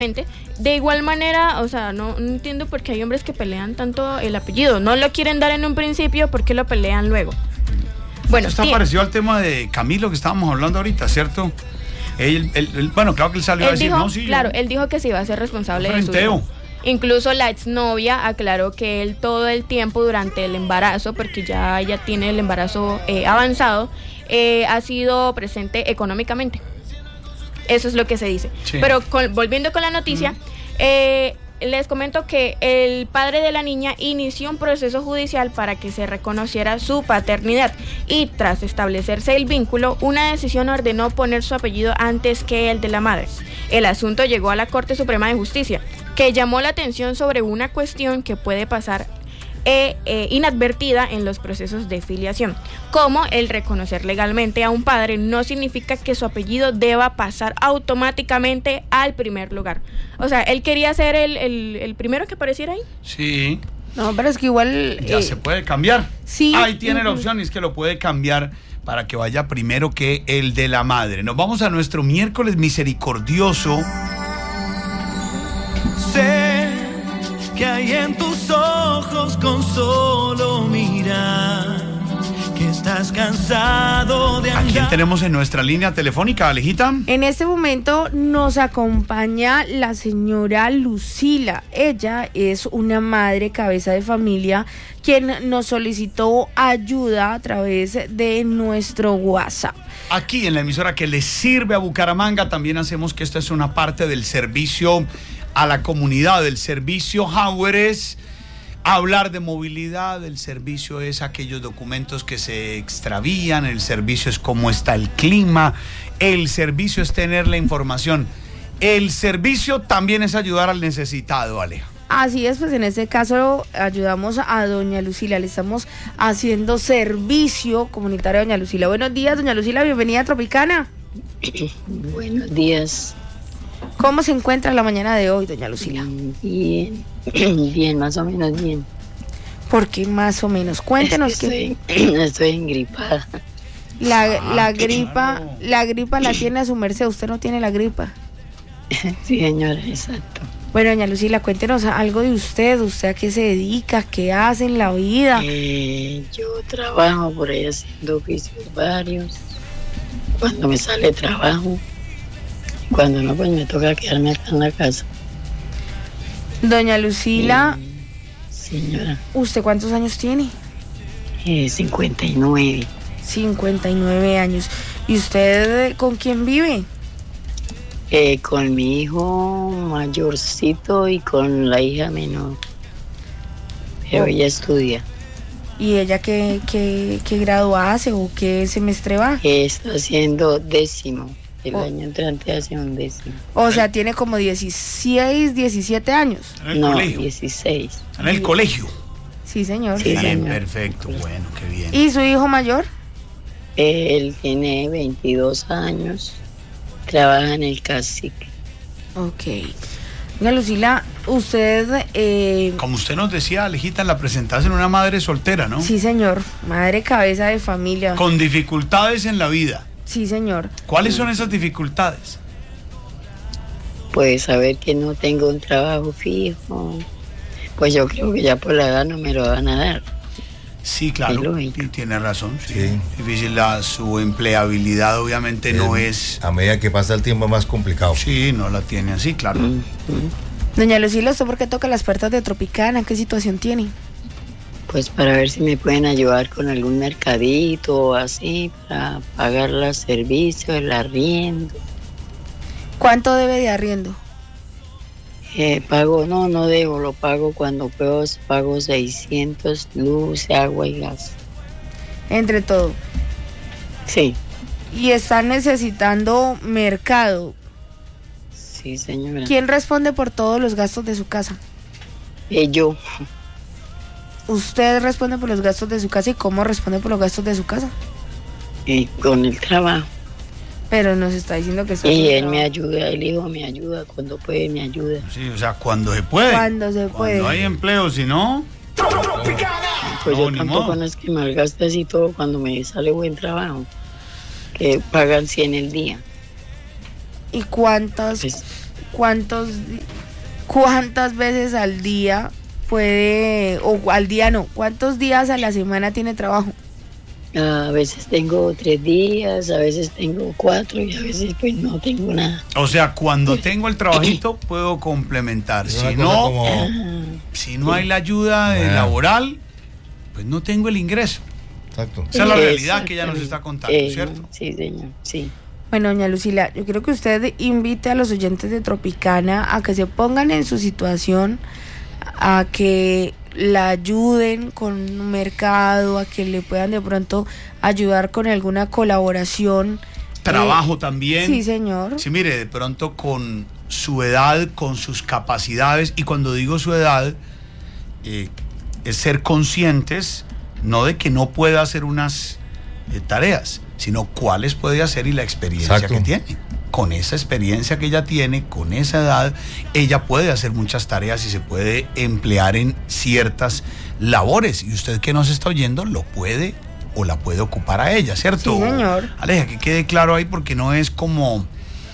De igual manera, o sea, no entiendo por qué hay hombres que pelean tanto el apellido. No lo quieren dar en un principio, ¿por qué lo pelean luego? Bueno, esto está parecido al tema de Camilo que estábamos hablando ahorita, ¿cierto? Bueno, claro que él salió a decir, dijo, no, sí. Claro, él dijo que se iba a ser responsable de su hijo. Incluso la exnovia aclaró que él todo el tiempo durante el embarazo, porque ya ella tiene el embarazo avanzado, ha sido presente económicamente. Eso es lo que se dice. Sí. Pero volviendo con la noticia, les comento que el padre de la niña inició un proceso judicial para que se reconociera su paternidad y tras establecerse el vínculo, una decisión ordenó poner su apellido antes que el de la madre. El asunto llegó a la Corte Suprema de Justicia, que llamó la atención sobre una cuestión que puede pasar inadvertida en los procesos de filiación, como el reconocer legalmente a un padre no significa que su apellido deba pasar automáticamente al primer lugar. O sea, él quería ser el primero que apareciera ahí. Sí. No, pero es que igual... Ya se puede cambiar. Sí. Ahí tiene la opción, y es que lo puede cambiar para que vaya primero que el de la madre. Nos vamos a nuestro miércoles misericordioso. Sé que hay en tus ojos con solo mirar, que estás cansado de andar. ¿A quién tenemos en nuestra línea telefónica, Alejita? En este momento nos acompaña la señora Lucila. Ella es una madre cabeza de familia quien nos solicitó ayuda a través de nuestro WhatsApp. Aquí en la emisora que le sirve a Bucaramanga también hacemos que esto es una parte del servicio a la comunidad. El servicio Hauer es hablar de movilidad, el servicio es aquellos documentos que se extravían, el servicio es cómo está el clima, el servicio es tener la información, el servicio también es ayudar al necesitado, Ale. Así es, pues en este caso ayudamos a doña Lucila, le estamos haciendo servicio comunitario a doña Lucila. Buenos días, doña Lucila, bienvenida a Tropicana. Buenos días. ¿Cómo se encuentra la mañana de hoy, doña Lucila? Bien, bien, más o menos bien. ¿Por qué más o menos? Cuéntenos. Estoy engripada. La gripa la tiene a su merced, usted no tiene la gripa. Sí, señora, exacto. Bueno, doña Lucila, cuéntenos algo de usted a qué se dedica, qué hace en la vida. Yo trabajo por ahí haciendo oficios varios. Cuando me sale trabajo. Cuando no, pues me toca quedarme acá en la casa. Doña Lucila. Señora. ¿Usted cuántos años tiene? 59. 59 años. ¿Y usted con quién vive? Con mi hijo mayorcito y con la hija menor. Pero ella estudia. ¿Y ella qué grado hace o qué semestre va? Está haciendo 10º. El año entrante hace un 10º. O sea, tiene como 16, 17 años. No, colegio. 16. ¿En el colegio? Sí, señor. Sí, señor. Perfecto, bueno, qué bien. ¿Y su hijo mayor? Él tiene 22 años, trabaja en el cacique. Ok. Doña Lucila, usted... Como usted nos decía, Alejita, en la presentación, una madre soltera, ¿no? Sí, señor. Madre cabeza de familia. Con dificultades en la vida. Sí, señor. ¿Cuáles son esas dificultades? Pues saber que no tengo un trabajo fijo. Pues yo creo que ya por la edad no me lo van a dar. Sí, claro, y tiene razón. Sí. Difícil su empleabilidad, obviamente no es... A medida que pasa el tiempo es más complicado. Sí, no la tiene así, claro. Doña Lucila, ¿usted por qué toca las puertas de Tropicana? ¿Qué situación tiene? Pues para ver si me pueden ayudar con algún mercadito o así, para pagar los servicios, el arriendo. ¿Cuánto debe de arriendo? Pago, no debo, lo pago cuando puedo, pago 600, luz, agua y gas. Entre todo. Sí. ¿Y están necesitando mercado? Sí, señora. ¿Quién responde por todos los gastos de su casa? Yo. ¿Usted responde por los gastos de su casa y cómo responde por los gastos de su casa? Con el trabajo. Pero nos está diciendo que... Y él me ayuda, el hijo me ayuda, cuando puede me ayuda. Sí, o sea, cuando se puede. Cuando se puede. Cuando hay empleo, si no... Pues no, yo tampoco no es que me gaste así todo cuando me sale buen trabajo. Que pagan 100 el día. ¿Y cuántas ¿cuántas veces al día puede, o al día no, cuántos días a la semana tiene trabajo? A veces tengo 3 días, a veces tengo 4 y a veces pues no tengo nada. O sea, cuando tengo el trabajito puedo complementar. Si no hay la ayuda laboral, pues no tengo el ingreso. Exacto. Esa es la realidad que ella nos está contando, ¿cierto? Sí, señor, sí. Bueno, doña Lucila, yo quiero que usted invite a los oyentes de Tropicana a que se pongan en su situación, a que la ayuden con un mercado, a que le puedan de pronto ayudar con alguna colaboración. Trabajo también. Sí, señor. Sí, mire, de pronto con su edad, con sus capacidades, y cuando digo su edad, es ser conscientes, no de que no pueda hacer unas tareas, sino cuáles puede hacer y la experiencia Exacto. que tiene. Con esa experiencia que ella tiene, con esa edad, ella puede hacer muchas tareas y se puede emplear en ciertas labores. Y usted que nos está oyendo lo puede o la puede ocupar a ella, ¿cierto? Sí, señor. Aleja, que quede claro ahí, porque no es como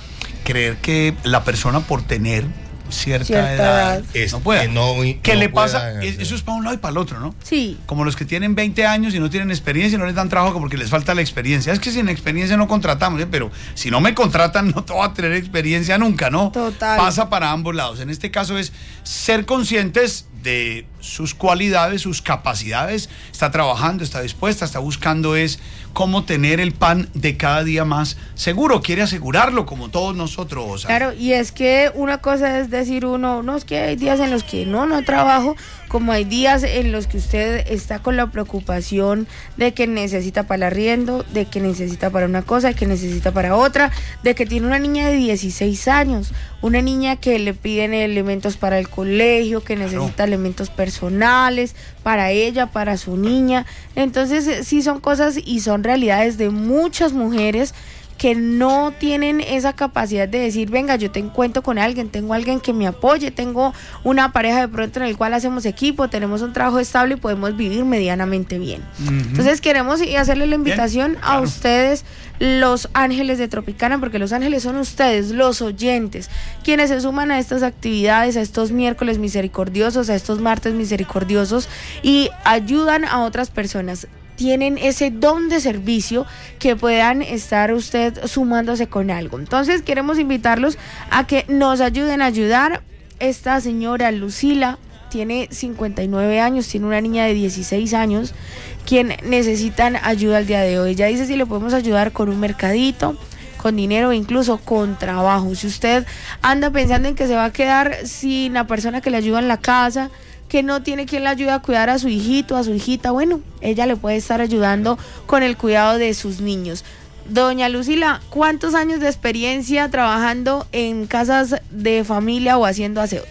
creer que la persona por tener cierta edad no puede. ¿Qué le pasa? Eso es para un lado y para el otro, ¿no? Sí. Como los que tienen 20 años y no tienen experiencia y no les dan trabajo porque les falta la experiencia. Es que sin experiencia no contratamos, pero si no me contratan no te voy a tener experiencia nunca, ¿no? Total. Pasa para ambos lados. En este caso es ser conscientes de sus cualidades, sus capacidades. Está trabajando, está dispuesta, está buscando es cómo tener el pan de cada día más seguro. Quiere asegurarlo como todos nosotros. Claro, y es que una cosa es decir uno, no, es que hay días en los que no trabajo, como hay días en los que usted está con la preocupación de que necesita para el arriendo, de que necesita para una cosa, de que necesita para otra, de que tiene una niña de 16 años, una niña que le piden elementos para el colegio, que necesita elementos personales para ella, para su niña. Entonces sí son cosas y son realidades de muchas mujeres que no tienen esa capacidad de decir, venga, yo te encuentro con alguien, tengo alguien que me apoye, tengo una pareja de pronto en el cual hacemos equipo, tenemos un trabajo estable y podemos vivir medianamente bien. Entonces queremos hacerle la invitación a ustedes, los ángeles de Tropicana, porque los ángeles son ustedes, los oyentes, quienes se suman a estas actividades, a estos miércoles misericordiosos, a estos martes misericordiosos y ayudan a otras personas. Tienen ese don de servicio que puedan estar usted sumándose con algo. Entonces queremos invitarlos a que nos ayuden a ayudar. Esta señora Lucila tiene 59 años, tiene una niña de 16 años, quien necesitan ayuda al día de hoy. Ella dice si le podemos ayudar con un mercadito, con dinero o incluso con trabajo. Si usted anda pensando en que se va a quedar sin la persona que le ayuda en la casa, que no tiene quien le ayude a cuidar a su hijito, a su hijita, bueno, ella le puede estar ayudando con el cuidado de sus niños. Doña Lucila, ¿cuántos años de experiencia trabajando en casas de familia o haciendo aseos?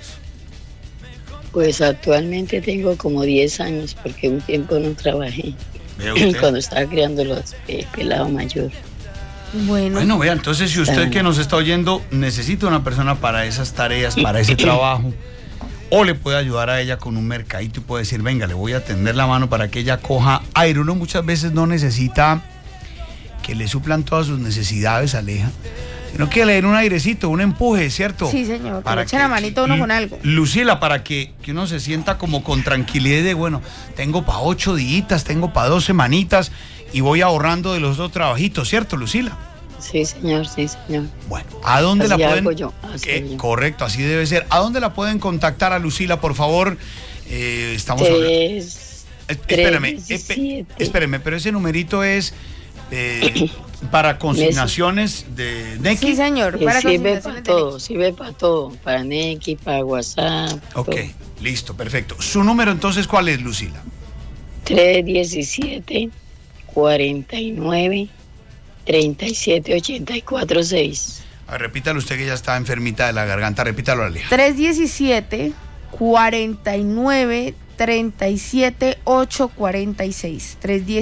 Pues actualmente tengo como 10 años porque un tiempo no trabajé cuando estaba criando los pelados mayores. Bueno, vea, entonces si usted que nos está oyendo necesita una persona para esas tareas, para ese trabajo, o le puede ayudar a ella con un mercadito y puede decir, venga, le voy a tender la mano para que ella coja aire. Uno muchas veces no necesita que le suplan todas sus necesidades, Aleja, sino que le den un airecito, un empuje, ¿cierto? Sí, señor, para que le echen la manito uno con algo. Lucila, para que uno se sienta como con tranquilidad de, bueno, tengo para 8 días, tengo para 2 semanitas y voy ahorrando de los 2 trabajitos, ¿cierto, Lucila? Sí, señor, sí, señor. Bueno, ¿a dónde así la pueden...? Hago yo, correcto, así debe ser. ¿A dónde la pueden contactar a Lucila, por favor? Estamos hablando... Espéreme, pero ese numerito es para consignaciones de Nequi. Sí, señor, para sirve para todo, sirve para todo, para Nequi, para WhatsApp. Ok, todo. listo, perfecto. ¿Su número entonces cuál es, Lucila? 317-49 37-84-6. A ver, repítalo usted que ya está enfermita de la garganta, repítalo, Aleja. 317-49-37-846.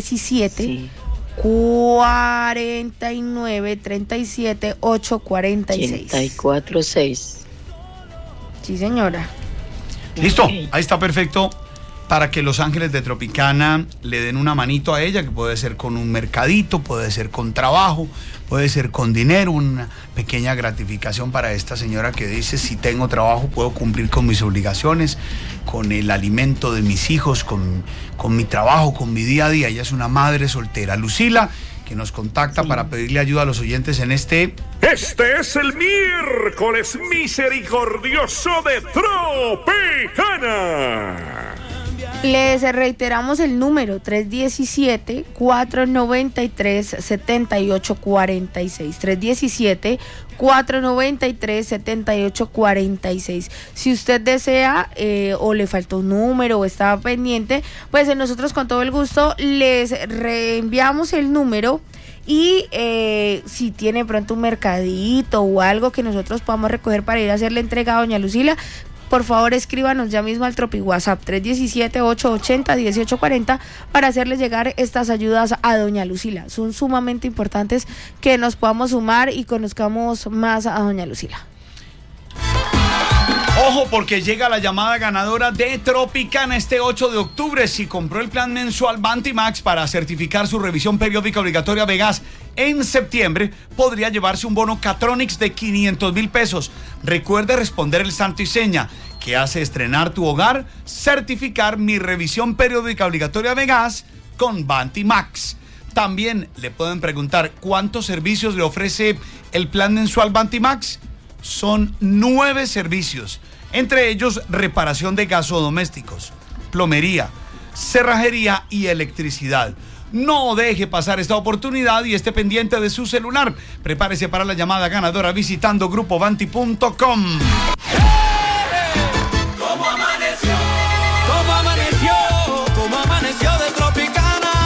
317-49-37-846. 84-6. Sí, señora. Listo, ahí está perfecto. para que los ángeles de Tropicana le den una manito a ella, que puede ser con un mercadito, puede ser con trabajo, puede ser con dinero, una pequeña gratificación para esta señora que dice: si tengo trabajo puedo cumplir con mis obligaciones, con el alimento de mis hijos, con mi trabajo, con mi día a día. Ella es una madre soltera. Lucila, que nos contacta para pedirle ayuda a los oyentes en este... Este es el miércoles misericordioso de Tropicana. Les reiteramos el número 317-493-7846. 317-493-7846. Si usted desea o le faltó un número o estaba pendiente, pues nosotros con todo el gusto les reenviamos el número. Y si tiene pronto un mercadito o algo que nosotros podamos recoger para ir a hacerle entrega a doña Lucila, por favor escríbanos ya mismo al Tropi WhatsApp 317-880-1840 para hacerle llegar estas ayudas a doña Lucila. Son sumamente importantes que nos podamos sumar y conozcamos más a doña Lucila. Ojo, porque llega la llamada ganadora de Tropicana este 8 de octubre. Si compró el plan mensual Bantimax para certificar su revisión periódica obligatoria de gas en septiembre, podría llevarse un bono Catronics de 500,000 pesos. Recuerde responder el santo y seña que hace estrenar tu hogar, certificar mi revisión periódica obligatoria de gas con Bantimax. También le pueden preguntar cuántos servicios le ofrece el plan mensual Bantimax. Son 9 servicios, entre ellos reparación de gasodomésticos, plomería, cerrajería y electricidad. No deje pasar esta oportunidad y esté pendiente de su celular. Prepárese para la llamada ganadora visitando grupovanti.com. ¿Cómo amaneció? ¿Cómo amaneció? ¿Cómo amaneció de Tropicana?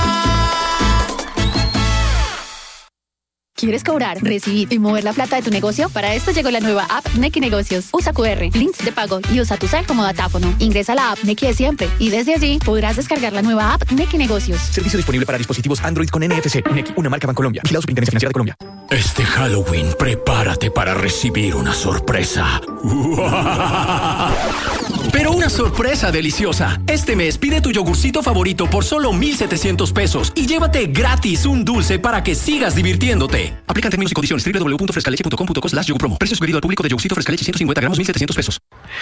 ¿Quieres cobrar, recibir y mover la plata de tu negocio? Para esto llegó la nueva app Nequi Negocios. Usa QR, links de pago y usa tu cel como datáfono. Ingresa a la app Nequi de siempre y desde allí podrás descargar la nueva app Nequi Negocios. Servicio disponible para dispositivos Android con NFC. Nequi, una marca Bancolombia. Vigilado Superintendencia Financiera de Colombia. Este Halloween, prepárate para recibir una sorpresa. Pero una sorpresa deliciosa. Este mes pide tu yogurcito favorito por solo 1,700 pesos y llévate gratis un dulce para que sigas divirtiéndote. Aplican términos y condiciones. www.frescaleche.com.co/yogopromo. Precio sugerido al público de yogurcito Frescaleche 150 gramos, 1,700 pesos.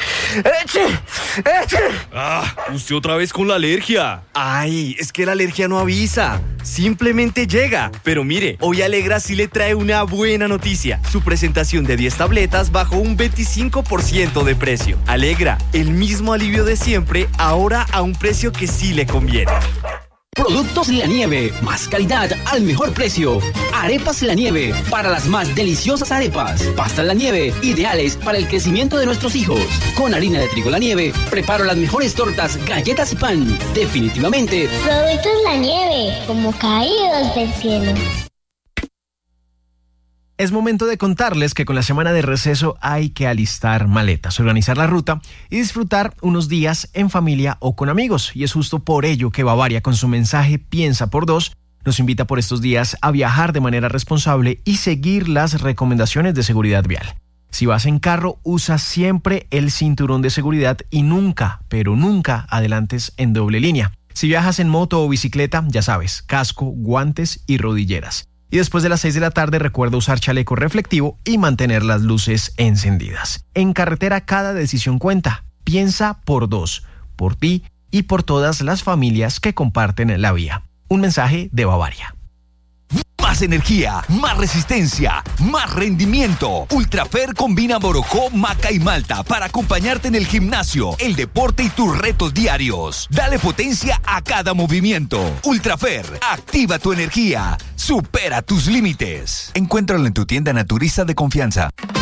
Usted otra vez con la alergia. Ay, es que la alergia no avisa, simplemente llega. Pero mire, hoy Alegra sí le trae una buena noticia. Su presentación de 10 tabletas bajó un 25% de precio. Alegra, el mismo alivio de siempre, ahora a un precio que sí le conviene. Productos La Nieve, más calidad al mejor precio. Arepas La Nieve, para las más deliciosas arepas. Pastas La Nieve, ideales para el crecimiento de nuestros hijos. Con harina de trigo La Nieve, preparo las mejores tortas, galletas y pan. Definitivamente. Productos La Nieve, como caídos del cielo. Es momento de contarles que con la semana de receso hay que alistar maletas, organizar la ruta y disfrutar unos días en familia o con amigos. Y es justo por ello que Bavaria, con su mensaje Piensa por dos, nos invita por estos días a viajar de manera responsable y seguir las recomendaciones de seguridad vial. Si vas en carro, usa siempre el cinturón de seguridad y nunca, pero nunca adelantes en doble línea. Si viajas en moto o bicicleta, ya sabes, casco, guantes y rodilleras. Y después de las 6 de la tarde recuerda usar chaleco reflectivo y mantener las luces encendidas. En carretera cada decisión cuenta. Piensa por dos, por ti y por todas las familias que comparten la vía. Un mensaje de Bavaria. Más energía, más resistencia, más rendimiento. Ultrafer combina Borojó, maca y malta para acompañarte en el gimnasio, el deporte y tus retos diarios. Dale potencia a cada movimiento. Ultrafer, activa tu energía, supera tus límites. Encuéntralo en tu tienda naturista de confianza.